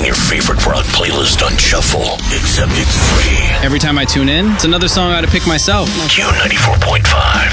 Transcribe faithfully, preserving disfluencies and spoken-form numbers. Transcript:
your favorite rock playlist on shuffle, except it's free. Every time I tune in, it's another song I gotta pick myself. Q ninety-four point five.